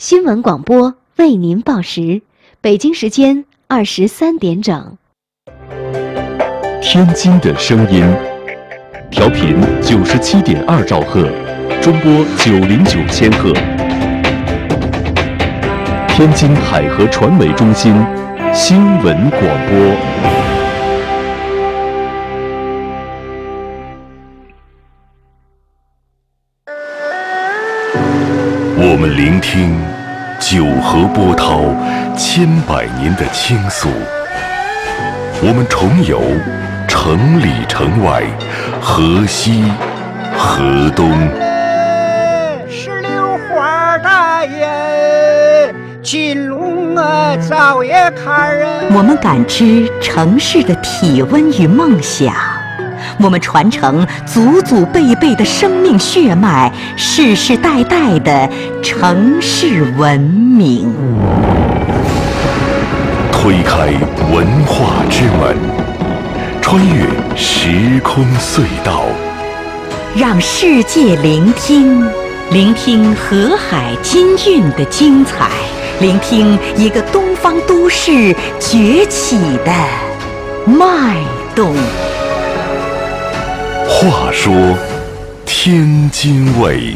新闻广播为您报时，北京时间23点整。 天津的声音，调频97.2兆赫，中波909千赫。天津海河传媒中心新闻广播。我们聆听九河波涛千百年的倾诉，我们重游城里城外，河西河东。 石榴花大爷，金龙早也看人。 我们感知城市的体温与梦想，我们传承祖祖辈辈的生命血脉，世世代代的城市文明。 推开文化之门，穿越时空隧道， 让世界聆听，聆听河海金韵的精彩，聆听一个东方都市崛起的脉动。 话说天津卫。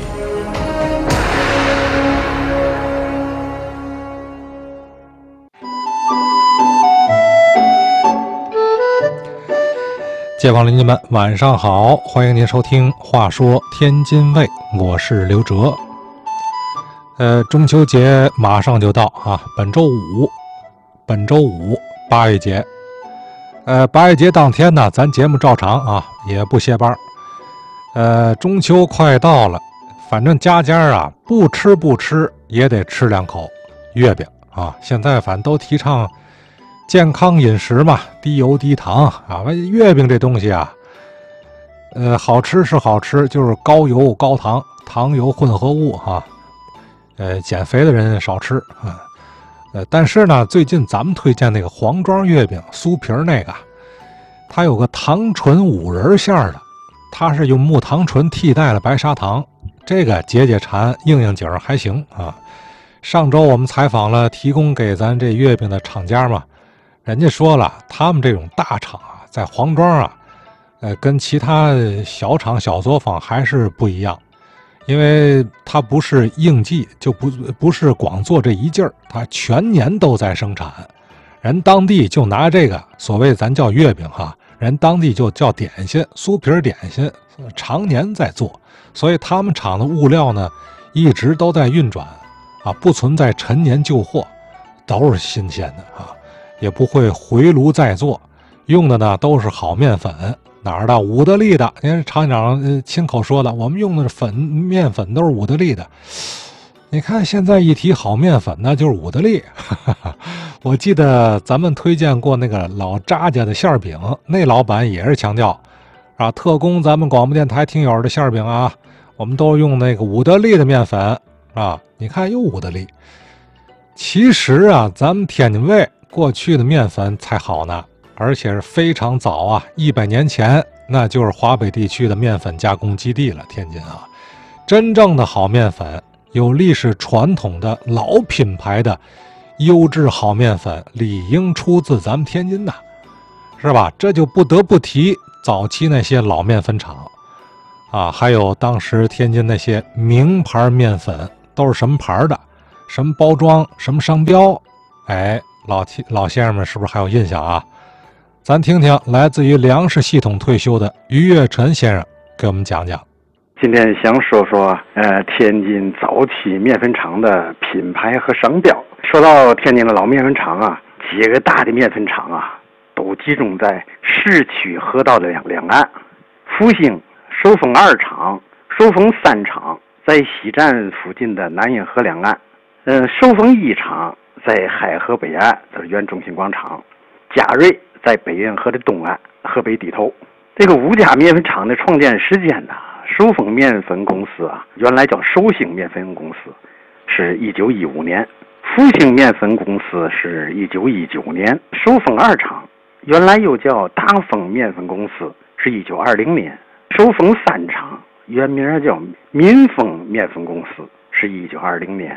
街坊邻居们晚上好，欢迎您收听话说天津卫，我是刘哲。中秋节马上就到啊，本周五8月节。8月节当天呢，咱节目照常啊，也不歇班。中秋快到了，反正家啊不吃也得吃2口月饼啊。现在反正都提倡健康饮食嘛，低油低糖啊。月饼这东西啊，好吃是好吃，就是高油高糖，糖油混合物哈。减肥的人少吃啊。但是呢，最近咱们推荐那个黄庄月饼，酥皮那个，它有个糖醇5仁馅的，它是用木糖醇替代了白砂糖，这个解馋应景还行啊。上周我们采访了提供给咱这月饼的厂家嘛，人家说了，他们这种大厂啊，在黄庄啊，跟其他小厂小作坊还是不一样。因为它不是应季，就不是光做这一劲儿，它全年都在生产。人当地就拿这个所谓咱叫月饼哈，人当地就叫点心，酥皮点心，常年在做，所以他们厂的物料呢一直都在运转啊，不存在陈年旧货，都是新鲜的啊，也不会回炉再做，用的呢都是好面粉。哪儿的？武德利的。您看厂长亲口说的，我们用的面粉都是武德利的。你看现在一提好面粉呢，就是武德利。我记得咱们推荐过那个老扎家的馅饼，那老板也是强调啊，特供咱们广播电台听友的馅饼啊，我们都用那个武德利的面粉啊。你看有武德利。其实啊，咱们天津卫过去的面粉才好呢。而且是非常早啊，100年前那就是华北地区的面粉加工基地了。天津啊，真正的好面粉，有历史传统的老品牌的优质好面粉，理应出自咱们天津呐，是吧？这就不得不提早期那些老面粉厂啊，还有当时天津那些名牌面粉都是什么牌的，什么包装，什么商标，哎，老先生们是不是还有印象啊？咱听听来自于粮食系统退休的于跃臣先生给我们讲讲。 今天想说说天津早期面粉厂的品牌和商标。说到天津的老面粉厂啊，几个大的面粉厂啊，都集中在市区河道的两岸。复兴、寿丰2厂、寿丰3厂在西站附近的南运河两岸。寿丰1厂在海河北岸，这是原中心广场。嘉瑞在北运河的东岸，河北地头。这个5家面粉厂的创建时间呢，寿丰面粉公司啊，原来叫寿兴面粉公司，是1915年；复兴面粉公司是1919年；寿丰2厂原来又叫大丰面粉公司，是1920年；寿丰3厂原名叫民丰面粉公司，是1920年；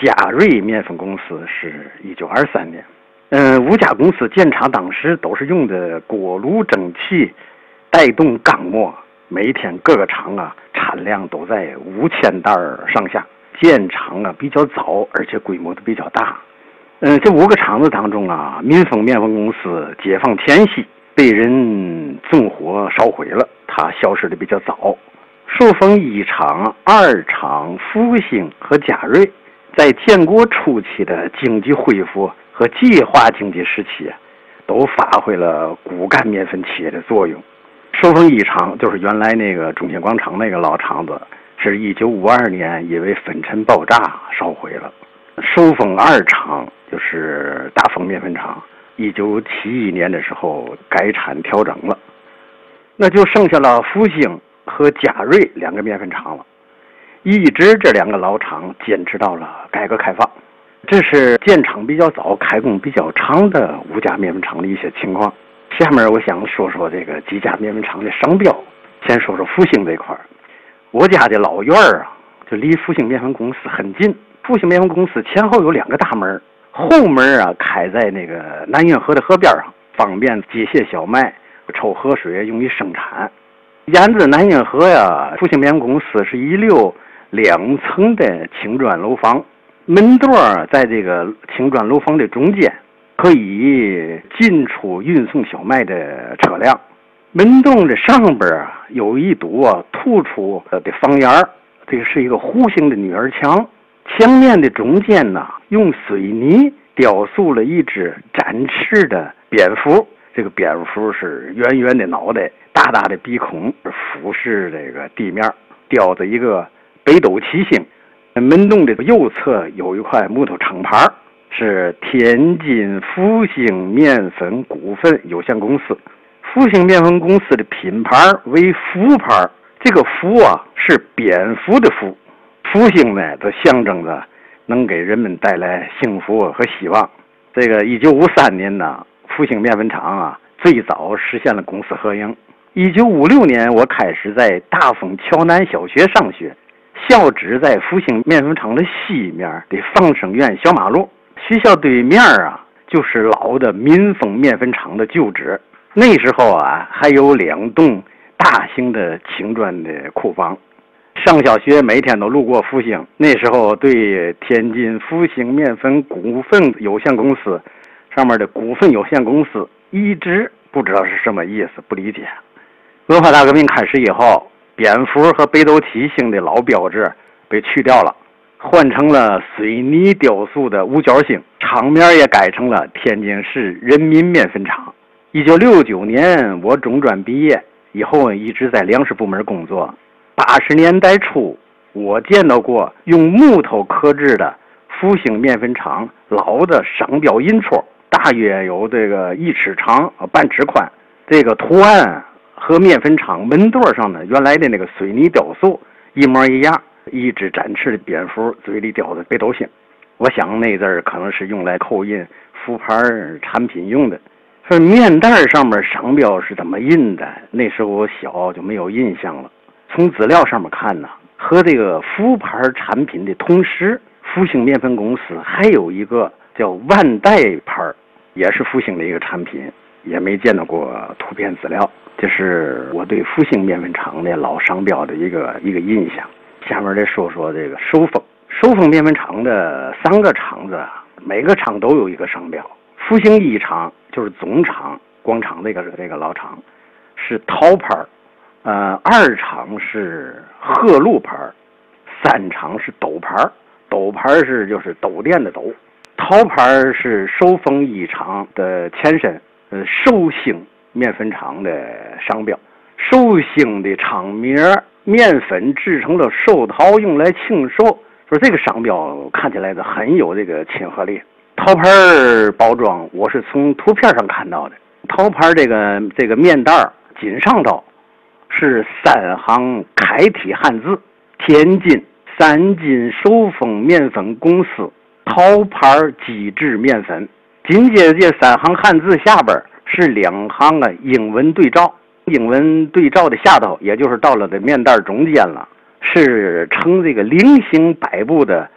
嘉瑞面粉公司是1923年。5家公司建厂当时都是用的锅炉蒸汽带动钢模，每天各个厂啊产量都在5000袋上下。建厂啊比较早，而且规模都比较大。这5个厂子当中啊，民丰面粉公司解放前夕被人纵火烧毁了，它消失的比较早。寿丰1厂、2厂、复兴和嘉瑞在建国初期的经济恢复和计划经济时期，都发挥了骨干面粉企业的作用。寿丰1厂就是原来那个中心广场那个老厂子，是1952年因为粉尘爆炸烧毁了。寿丰2厂就是大丰面粉厂，1971年的时候改产调整了，那就剩下了复兴和嘉瑞2个面粉厂了。一直这2个老厂坚持到了改革开放。这是建厂比较早、开工比较长的5家面粉厂的一些情况。下面我想说说这个几家面粉厂的商标。先说说复兴这块儿，我家的老院儿啊，就离复兴面粉公司很近。复兴面粉公司前后有2个大门，后门啊开在那个南运河的河边上，方便机械小麦抽河水用于生产。沿着南运河呀，复兴面粉公司是一溜2层的青砖楼房，门垛在这个青砖楼房的中间，可以进出运送小麦的车辆。门洞的上边啊有一堵突出的房檐，这个是一个弧形的女儿墙，墙面的中间呢用水泥雕塑了一只展翅的蝙蝠，这个蝙蝠是圆圆的脑袋，大大的鼻孔，俯视这个地面，吊着一个北斗七星。门洞的右侧有一块木头厂牌，是天津复兴面粉股份有限公司。复兴面粉公司的品牌为福牌，这个福啊是蝙蝠的福，复兴呢则象征着能给人们带来幸福和希望。这个1953年呢，复兴面粉厂啊最早实现了公私合营。1956年我开始在大丰桥南小学上学，校址在复兴面粉厂的西面的放生院小马路，学校对面啊就是老的民丰面粉厂的旧址。那时候啊还有2栋大型的青砖的库房。上小学每天都路过复兴，那时候对天津复兴面粉股份有限公司上面的股份有限公司一直不知道是什么意思，不理解。文化大革命开始以后，蝙蝠和北斗七星的老标志被去掉了，换成了水泥雕塑的五角星，厂名也改成了天津市人民面粉厂。1969年我中专毕业以后，一直在粮食部门工作。80年代初，我见到过用木头刻制的复兴面粉厂老的商标印戳，大约有这个1尺长、半尺宽。这个图案和面粉厂门垛上的原来的那个水泥雕塑一模一样，一只展翅的蝙蝠，嘴里叼着北斗星。我想那阵儿可能是用来扣印福牌产品用的。说面袋上面商标是怎么印的，那时候我小就没有印象了。从资料上面看呢，和这个福牌产品的同时，复兴面粉公司还有一个叫万代牌，也是复兴的一个产品，也没见到过图片资料。这是我对复兴面粉厂的老商标的一个印象。下面再说说这个收丰面粉厂的3个厂子，每个厂都有一个商标。复兴1厂就是总厂广场这个老厂是桃牌，2厂是鹤鹿牌，3厂是斗牌，斗牌是就是斗店的斗，桃牌是收丰1厂的前身，寿兴面粉厂的商标。寿兴的厂名面粉制成了寿桃用来庆寿，说这个商标看起来的很有这个亲和力。桃牌包装我是从图片上看到的，桃牌这个面袋紧上头是3行楷体汉字，天津3金收丰面粉公司桃牌机制面粉。紧接着这3行汉字下边是2行英文对照，英文对照的下头也就是到了这面袋中间了，是呈这个菱形摆布的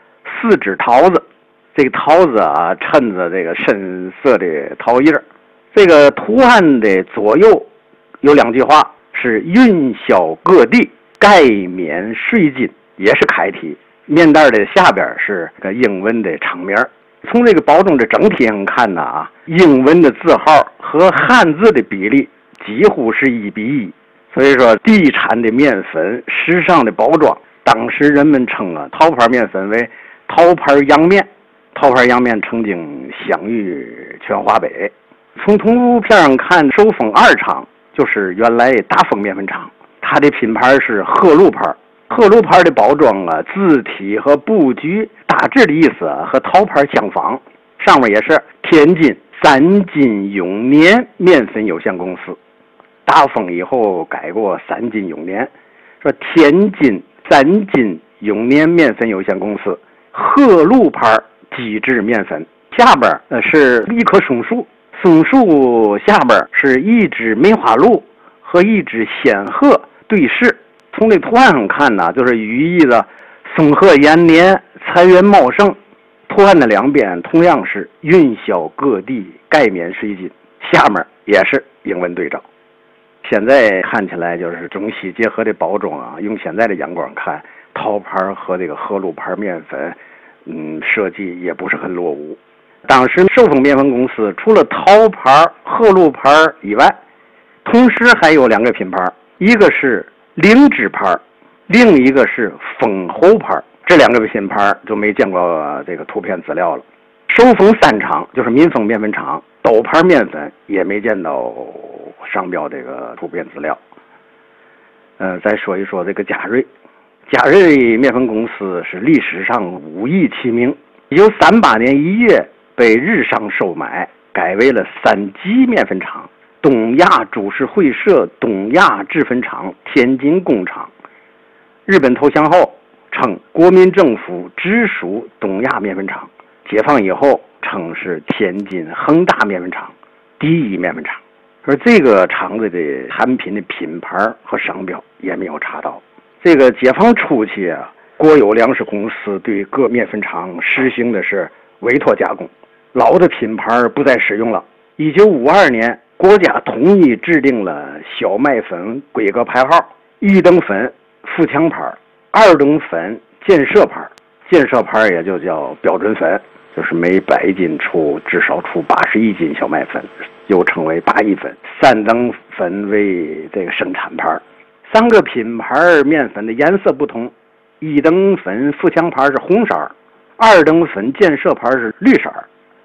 4只桃子，这个桃子啊衬着这个深色的桃叶。这个图案的左右有2句话，是运销各地，盖免税金，也是楷体。面袋的下边是个英文的厂名。从这个包装的整体上看呢啊，英文的字号和汉字的比例几乎是1比1。所以说地产的面粉，时尚的包装，当时人们称啊桃牌面粉为桃牌洋面。桃牌洋面曾经享誉全华北。从图片上看，寿丰2厂就是原来大丰面粉厂，它的品牌是鹤鹿牌。鹤鹿牌的包装啊，字体和布局大致的意思啊和桃牌相仿。上面也是天津三金永年面粉有限公司，大丰以后改过三金永年，说天津三金永年面粉有限公司，鹤鹿牌机制面粉。下边是一棵松树，松树下边是一只梅花鹿和一只仙鹤对视。从这图案上看呢，就是寓意着松鹤延年，财源茂盛。图案的2边同样是运销各地，盖免税金，下面也是英文对照。现在看起来就是中西结合的包装啊，用现在的眼光看，桃牌和这个鹤鹿牌面粉设计也不是很落伍。当时寿丰面粉公司除了桃牌、鹤鹿牌以外，同时还有2个品牌，一个是灵芝牌，另一个是丰侯牌。这2个品牌就没见过这个图片资料了。寿丰3厂就是民丰面粉厂，斗牌面粉也没见到商标这个图片资料。再说一说这个嘉瑞。嘉瑞面粉公司是历史上5亿齐名，1938年1月被日商收买，改为了3级面粉厂：东亚株式会社东亚制粉厂天津工厂。日本投降后称国民政府直属东亚面粉厂，解放以后称是天津恒大面粉厂第1面粉厂。而这个厂子的产品的品牌和商标也没有查到。这个解放初期啊，国有粮食公司对各面粉厂实行的是委托加工，老的品牌不再使用了。1952年，国家统一制定了小麦粉规格牌号：1等粉富强牌，2等粉建设牌，建设牌也就叫标准粉，就是每100斤至少出81斤小麦粉，又称为8亿粉。3等粉为这个生产牌。3个品牌面粉的颜色不同，1等粉富强牌是红色，2等粉建设牌是绿色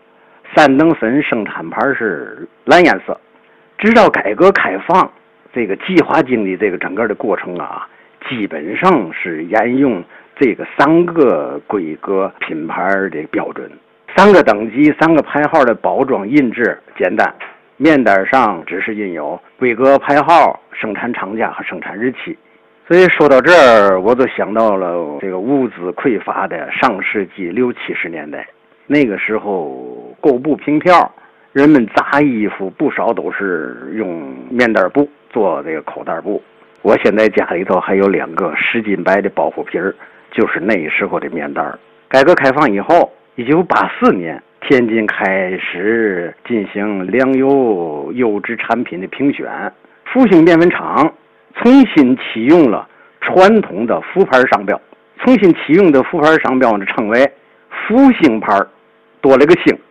，3等粉生产牌是蓝颜色。直到改革开放，这个计划经济这个整个的过程啊，基本上是沿用这个3个规格品牌的标准。3个等级、3个牌号的包装印制简单，面袋上只是印有规格牌号、生产厂家和生产日期。所以说到这儿，我就想到了这个物资匮乏的上世纪60、70年代。那个时候购布凭票，人们扎衣服不少都是用面袋布做这个口袋布。我现在家里头还有2个10斤白的包袱皮儿，就是那时候的面袋。改革开放以后，1984年天津开始进行粮油优质产品的评选，复兴面粉厂重新启用了传统的福牌商标。重新启用的福牌商标呢，称为复兴牌，多了个兴。